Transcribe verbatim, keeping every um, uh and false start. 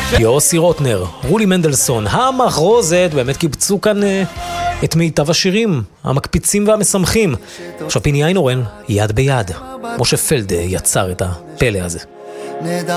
יוסי רוטנר, רולי מנדלסון, המחרוזת, באמת קיבצו כאן אה, את מיטב השירים, המקפיצים והמשמחים. עכשיו פיני איינורן, יד ביד. משה פלד יצר את הפלא הזה.